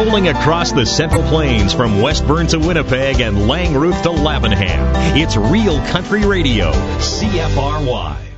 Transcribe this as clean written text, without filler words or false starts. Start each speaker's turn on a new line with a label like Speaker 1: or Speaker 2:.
Speaker 1: rolling across the Central Plains from Westburn to Winnipeg and Langrooth to Lavenham. It's real country radio, CFRY.